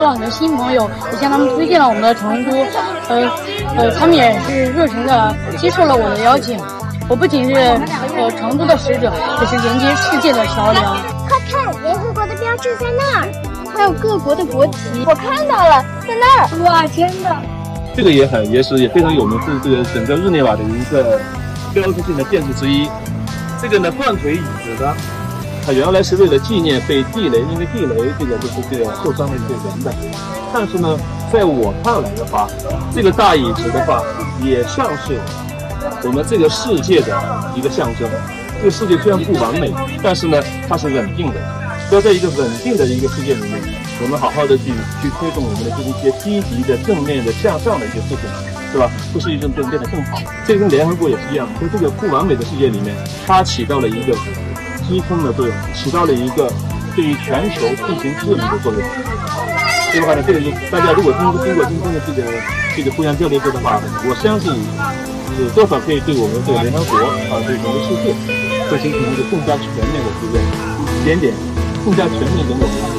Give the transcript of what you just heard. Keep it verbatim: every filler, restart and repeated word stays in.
很多新朋友，也向他们推荐了我们的成都，呃呃，他们也是热情的接受了我的邀请。我不仅是呃成都的使者，也是连接世界的桥梁。 快看，联合国的标志在那儿，还有各国的国旗，我看到了，在那儿。哇，真的！ 这个也很也是也非常有名，是这个整个日内瓦的一个标志性的建筑之一。这个呢，断腿椅子呢，它原来是为了纪念被地雷，因为地雷这个就是这个受伤的一些人的。但是呢，在我看来的话，这个大椅子的话，也像是我们这个世界的一个象征。这个世界虽然不完美，但是呢，它是稳定的。要在一个稳定的一个世界里面，我们好好的去去推动我们的这一些积极的、正面的、向上的一些事情，是吧？这世界就变得更好。这跟联合国也是一样，在这个不完美的世界里面，它起到了一个支撑的作用，起到了一个对于全球进行治理的作用。这个话呢，这个就大家如果经过经过今天的这个这个互相交流过的话，我相信有多少可以对我们这个联合国啊，对整个世界，会形成一个更加全面的这个一点点。更加全面的我们